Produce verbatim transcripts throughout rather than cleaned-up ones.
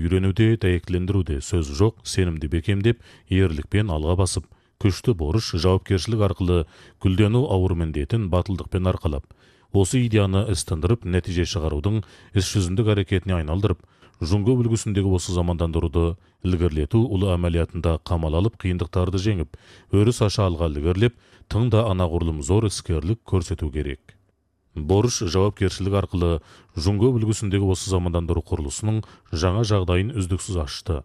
үйренуде, дәйектілендіруде сөз жоқ, сенімді бекемдеп, ерлікпен алға басып, күшті борыш, жауапкершілік арқылы гүлдену ауыр міндетін батылдықпен арқалап, осы идеяны істіндіріп, нәтиже шығарудың іс жүзіндік әрекетіне айналдырып, жұңго үлгісіндегі осы замандандыруды ілгерлету ұлы әмәлиятында қамал алып, қиындықтарды жеңіп, өріс аша алға ілгерлеп, тыңда анағұрлым зор іскерлік көрсету керек. Борыш, жауапкершілік арқылы жұңго үлгісіндегі осы замандандыру құрылысының жаңа жағдайын үздіксіз ашты.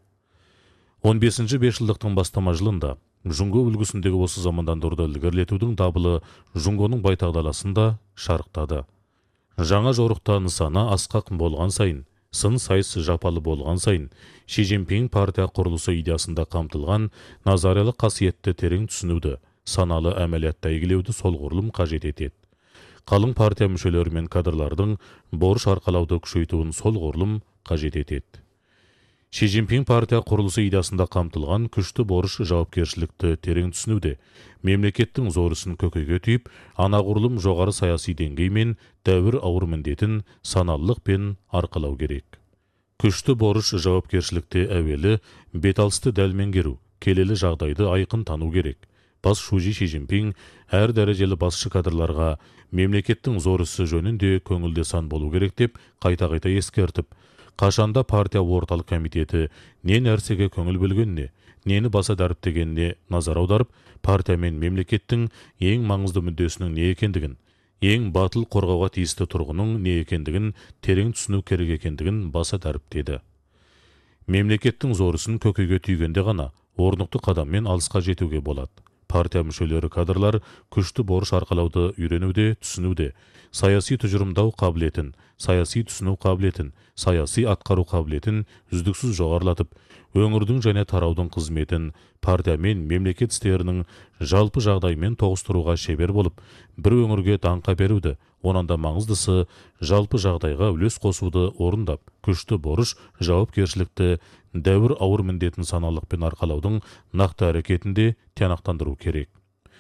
он бесінші бесжылдықтың бастама жылында жұңго үлгісіндегі осы замандандыруды ілгерлетудің дабылы жұңгоның байтақ даласында шарықтады. Жаңа жорықта нысана асқақ болған сайын, сын сайыс жапалы болған сайын, Ши Цзиньпин партия құрылысы идеясында қамтылған назариялық қасиетті терең түсінуді, саналы әмәлиятта игілеуді солғұрлым қажет етеді. Қалың партия мүшелері мен кадрлардың борыш арқалауды күшейтуін солғұрлым қажет етеді. Ши Цзиньпин партия құрылысы идеясында қамтылған күшті борыш жауапкершілікті терең түсінуде, мемлекеттің зорысын көкейге түйіп, анағұрлым жоғары саяси деңгей мен дәуір ауыр міндетін саналылықпен арқалау керек. Күшті борыш жауапкершілікте әуелі беталысты дәл меңгеру, келелі жағдайды айқын тану керек. Бас шужи Ши Цзиньпин әр дәрежелі басшы кадрларға мемлекеттің зорысы жөнінде көңілде сан болу керек деп қайта-қайта ескертіп, қашанда партия орталық комитеті не нәрсеге көңіл бөлгеніне, нені баса дәріптегеніне назар аударып, партия мен мемлекеттің ең маңызды мүддесінің не екендігін, ең батыл қорғауға тиісті тұрғының не екендігін терең түсіну керек екендігін баса дәріптеді. Мемлекеттің зорысын көкейге түйгенде ғана орнықты қадаммен алысқа жетуге болады. Партия мүшелері кадрлар күшті борыш арқалауды үйренуде, түсінуде, саяси тұжырымдау қабілетін, саяси түсіну қабілетін, саяси атқару қабілетін үздіксіз жоғарылатып, өңірдің және тараудың қызметін партия мен мемлекет істерінің жалпы жағдаймен тоғыстыруға шебер болып, бір өңірге даңқа беруді, онан да маңыздысы жалпы жағдайға үлес қосуды орындап, күшті борыш жауапкершілікті дәуір ауыр міндетін саналықпен арқалаудың нақты әрекетінде тиянақтандыру керек.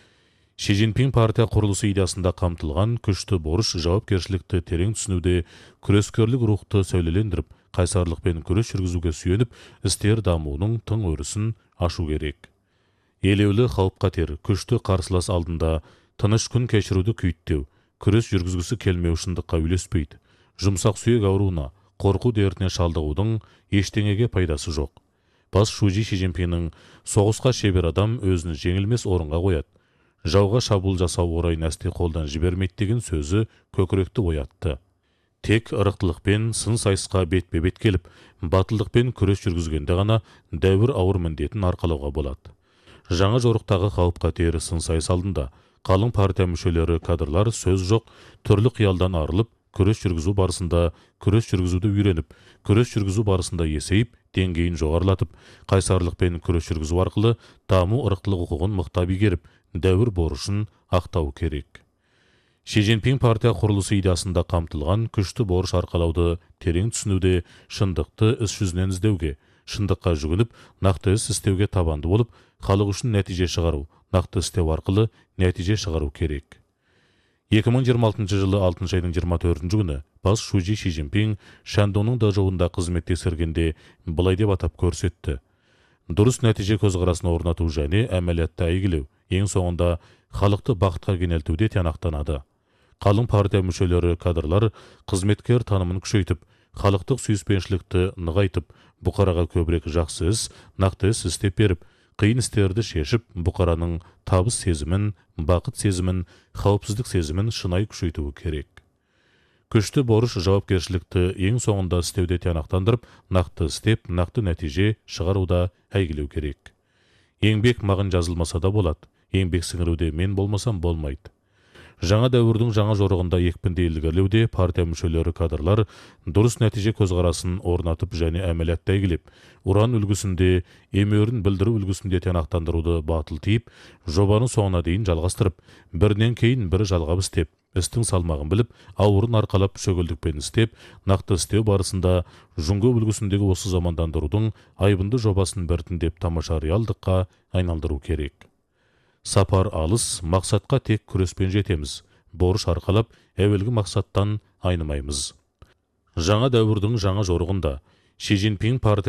Ши Цзиньпин партия құрылысы идеясында қамтылған күшті борыш жауапкершілікті терең түсінуде күрескерлік рухты сәулелендіріп, қайсарлықпен күрес жүргізуге сүйеніп, істер дамуының тың өрісін ашу керек. Елеулі қауіп-қатер, күшті қарсылас алдында тыныш күн кешіруді күйттеу, күрес жүргізгісі келмеу шындыққа үйлеспейді. Жұмсақ сүйек ауруына, қорқу дертіне шалдығудың ештеңеге пайдасы жоқ. Бас шужи Ши Цзиньпиннің соғысқа шебер адам өзін жеңілмес орынға қояды. Жауға шабуыл жасау орайын әсте қолдан жібермейді деген сөзі көкіректі оятты. Тек ырықтылықпен сын сайысқа бетпе-бет келіп, батылдықпен күрес жүргізгенде ғана дәуір ауыр міндетін арқалауға болады. Жаңа жорықтағы қауіп-қатер сын сайыс алдында қалың партия мүшелері кадрлар сөз жоқ, түрлі қиялдан арылып, күрес жүргізу барысында күрес жүргізуді үйреніп, күрес жүргізу барысында есейіп, деңгейін жоғарылатып, қайсарлықпен күрес жүргізу арқылы даму ырықтылық құқығын мықтап игеріп, дәуір борышын ақтау керек. Ши Цзиньпин партия құрылысы идеясында қамтылған күшті борыш арқалауды терең түсінуде шындықты іс жүзінен іздеуге, шындыққа жүгініп, нақты іс істеуге табанды болып, халық үшін нәтиже шығару, нақты істеу арқылы нәтиже шығару керек. екі мың жиырма алтыншы жылы алтыншы айдың жиырма төртінші күні бас шужи Ши Цзиньпин Шандоның дажауында қызметтесіргенде былай деп атап көрсетті. Дұрыс нәтиже көзқарасын орнату және әмәлиятта әйгілеу, ең соңында халықты бақытқа кенелтуде тиянақтанады. Қалың партия мүшелері кадрлар қызметкер танымын күшейтіп, халықтық сүйіспеншілікті нығайтып, бұқараға көбірек жақсы іс, нақты іс істеп беріп, қиын істерді шешіп, бұқараның табыс сезімін, бақыт сезімін, қауіпсіздік сезімін шынай күшейтуі керек. Күшті борыш жауапкершілікті ең соңында істеуде тиянақтандырып, нақты істеп, нақты нәтиже шығаруда әйгілеу керек. Еңбек маған жазылмаса да болады, еңбек сіңіруде мен болмасам болмайды. Жаңа дәуірдің жаңа жорығында екпінді ілгерлеуде партия мүшелері кадрлар дұрыс нәтиже көзқарасын орнатып және әмәлиятта әйгілеп, уран үлгісінде, емеурін білдіру үлгісінде тиянақтандыруды батыл тиіп, жобаны соңына дейін жалғастырып, бірінен кейін бірі жалғап істеп, істің салмағын біліп, ауырын арқалап шөгілдікпен істеп, нақты істеу барысында жұңго үлгісіндегі осы замандандырудың айбынды жобасын біртіндеп тамаша реалдыққа айналдыру керек. Сапар алыс, мақсатқа тек күреспен жетеміз. Борыш арқалап, әуелгі мақсаттан айнымаймыз. Жаңа дәуірдің жаңа жорығында Ши Цзиньпин партия